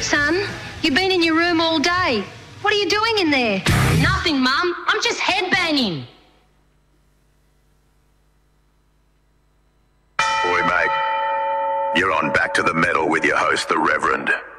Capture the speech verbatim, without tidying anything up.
Son, you've been in your room all day. What are you doing in there? Nothing, Mum. I'm just headbanging. Boy, mate, you're on Back to the Metal with your host, the Reverend.